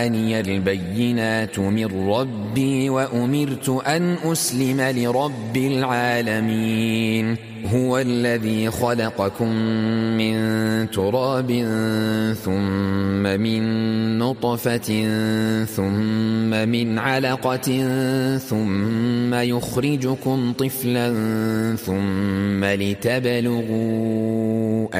جاءني البينات من ربي وأمرت أن أسلم لرب العالمين هو الذي خلقكم من تراب ثم من نطفة ثم من علقة ثم يخرجكم طفلا ثم لتبلغوا